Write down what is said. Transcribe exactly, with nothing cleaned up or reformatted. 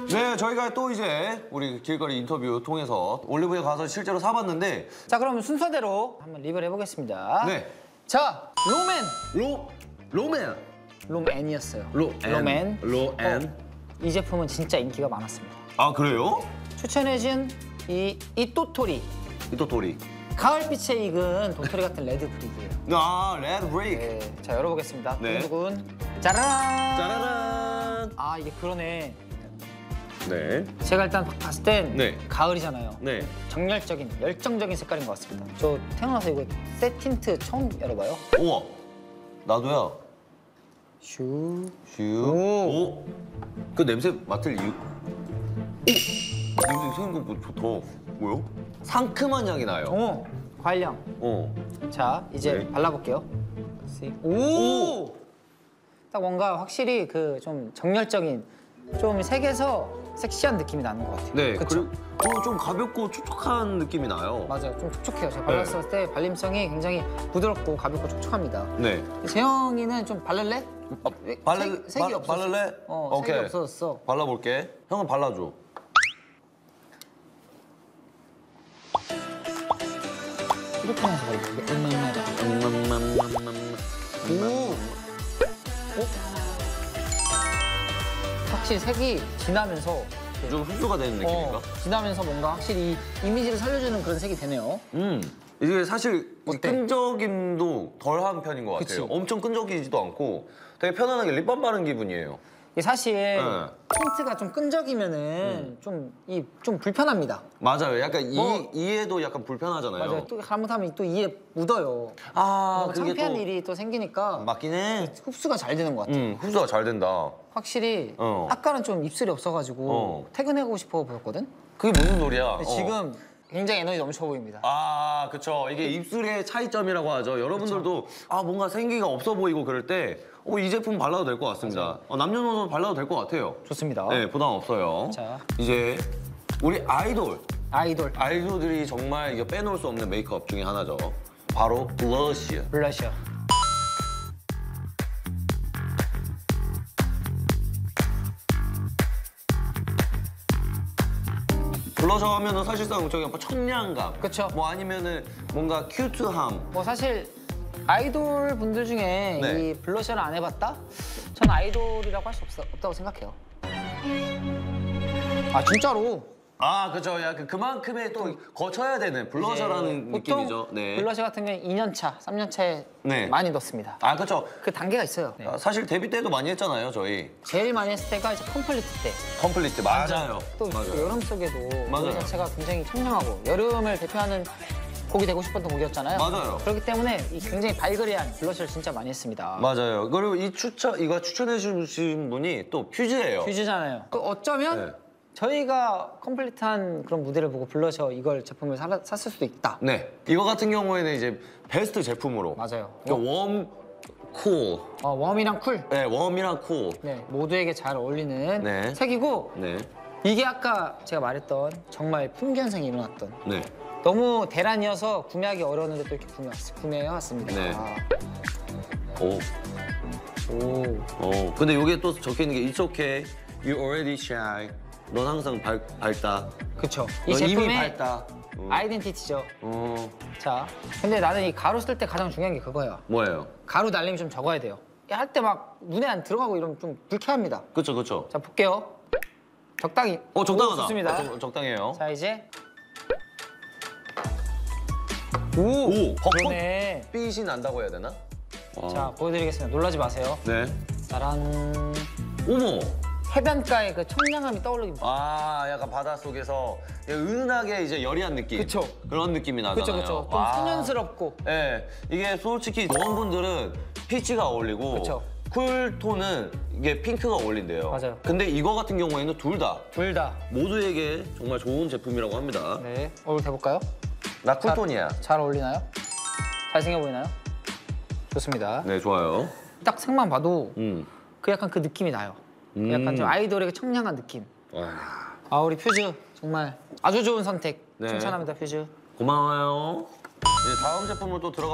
네, 저희가 또 이제 우리 길거리 인터뷰 통해서 올리브에 가서 실제로 사봤는데 자, 그럼 순서대로 한번 리뷰를 해보겠습니다. 네. 자, 로맨. 로 로맨. 롬앤이었어요. 로앤. 로맨. 로앤. 어, 이 제품은 진짜 인기가 많았습니다. 아, 그래요? 추천해준 이 이또토리. 이토토리. 가을빛에 익은 도토리 같은 레드 브릭이에요. 아, 레드 브레이크. 네, 자, 열어보겠습니다. 네. 두근두근. 짜라란. 짜라란. 아, 이게 그러네. 네. 제가 일단 봤을 땐 네. 가을이잖아요. 네. 정열적인, 열정적인 색깔인 것 같습니다. 저 태어나서 이거 새 틴트 처음 열어봐요. 우와. 나도야. 슈. 슈. 오. 그 냄새 맡을 이유. 오. 냄새 생긴 거 좋다. 뭐요? 상큼한 향이 나요. 어, 과일향. 어. 자, 이제 네. 발라볼게요. 오! 딱 뭔가 확실히 그 좀 정열적인, 좀 색에서 섹시한 느낌이 나는 것 같아요. 네. 그쵸? 그리고 좀 가볍고 촉촉한 느낌이 나요. 맞아요. 좀 촉촉해요. 제가 발랐을 때 발림성이 굉장히 부드럽고 가볍고 촉촉합니다. 네. 재영이는 좀 바를래? 아, 발랄, 색, 색이 바, 없어졌어. 발랄래? 어, 오케이. 색이 없어졌어. 발라볼게. 형은 발라줘. 이렇게 하면서 바를게. 음음음. 오! 어? 확실히 색이 진하면서 좀 흡수가 되는 느낌인가? 어, 진하면서 뭔가 확실히 이 이미지를 살려주는 그런 색이 되네요. 음. 이게 사실 어때? 끈적임도 덜한 편인 것 같아요. 그치? 엄청 끈적이지도 않고 되게 편안하게 립밤 바른 기분이에요. 이게 사실 네. 틴트가 좀 끈적이면은 좀 이 좀 불편합니다. 맞아요. 약간 뭐- 이, 이해도 약간 불편하잖아요. 맞아요. 또 잘못하면 또 이에 묻어요. 아, 그래서 그게 창피한 또 일이 또 생기니까 맞긴 해. 흡수가 잘 되는 것 같아요. 음, 흡수가 잘 된다. 확실히 어. 아까는 좀 입술이 없어가지고 어. 퇴근하고 싶어 보였거든. 그게 무슨 소리야? 근데 어. 지금 굉장히 에너지 넘쳐 보입니다. 아, 그쵸. 이게 입술의 차이점이라고 하죠. 여러분들도 아 뭔가 생기가 없어 보이고 그럴 때 어, 이 제품 발라도 될 것 같습니다. 어, 남녀노소 발라도 될 것 같아요. 좋습니다. 네, 부담 없어요. 자. 이제 우리 아이돌. 아이돌 아이돌들이 정말 이거 빼놓을 수 없는 메이크업 중에 하나죠. 바로 블러쉬. 블러셔. 블러셔 하면은 사실상 저기 약간 청량감. 그쵸. 뭐 아니면은 뭔가 큐트함. 뭐 사실 아이돌 분들 중에 네. 이 블러셔를 안 해봤다? 전 아이돌이라고 할 수 없다고 생각해요. 아 진짜로? 아, 그죠. 약간 그만큼의 또 거쳐야 되는 블러셔라는 이제 보통 느낌이죠. 네. 블러셔 같은 경우는 이 년 차, 삼 년 차에 네. 많이 넣습니다. 아, 그렇죠. 그 단계가 있어요. 네. 사실 데뷔 때도 많이 했잖아요, 저희. 제일 많이 했을 때가 이제 컴플리트 때. 컴플리트 맞아요. 또 맞아요. 여름 속에도 맞아요. 노래 자체가 굉장히 청량하고 여름을 대표하는 곡이 되고 싶었던 곡이었잖아요. 맞아요. 그렇기 때문에 이 굉장히 발그레한 블러셔를 진짜 많이 했습니다. 맞아요. 그리고 이 추천 이거 추천해 주신 분이 또 퓨즈예요. 퓨즈잖아요. 또 어쩌면 네. 저희가 컴플리트한 그런 무대를 보고 블러셔 이걸 제품을 사, 샀을 수도 있다. 네. 이거 같은 경우에는 이제 베스트 제품으로. 맞아요. 그러니까 웜, 쿨. 어, 웜이랑 쿨. 네, 웜이랑 쿨. 네, 모두에게 잘 어울리는 네. 색이고 네. 이게 이게 아까 제가 말했던 정말 풍견생이 일어났던 네. 너무 대란이어서 구매하기 어려웠는데 또 이렇게 구매, 구매해왔습니다. 네. 아, 오. 오. 오. 근데 여기에 또 적혀 있는 게 It's okay. You already shy. 넌 항상 밝, 밝다. 그쵸. 이 넌 이미 제품의 밝다. 어. 아이덴티티죠. 어. 자, 근데 나는 이 가루 쓸 때 가장 중요한 게 그거예요. 뭐예요? 가루 날림이 좀 적어야 돼요. 할 때 막 눈에 안 들어가고 이러면 좀 불쾌합니다. 그쵸, 그쵸. 자, 볼게요. 적당히. 어, 적당하다. 오, 좋습니다. 어, 적- 적당해요. 자, 이제. 오, 퍽퍽 그러네. 빛이 난다고 해야 되나? 자, 보여드리겠습니다. 놀라지 마세요. 네. 짜란. 어머. 해변가의 그 청량함이 떠오르기. 아, 약간 바닷속에서 은은하게 이제 여리한 느낌. 그쵸. 그런 느낌이 나잖아요. 그쵸, 그쵸. 좀 와. 소년스럽고. 네, 이게 솔직히 웜분들은 피치가 어울리고 그쵸. 쿨톤은 이게 핑크가 어울린대요. 맞아요. 근데 이거 같은 경우에는 둘 다 둘 다. 모두에게 정말 좋은 제품이라고 합니다. 네. 얼굴 대볼까요? 나 쿨톤이야. 잘 어울리나요? 잘생겨 보이나요? 좋습니다. 네, 좋아요. 딱 색만 봐도 음. 그 약간 그 느낌이 나요. 그 약간 음. 좀 아이돌의 청량한 느낌. 와, 아, 우리 퓨즈 정말 아주 좋은 선택 네. 칭찬합니다, 퓨즈. 고마워요. 이제 다음 제품으로 또 들어가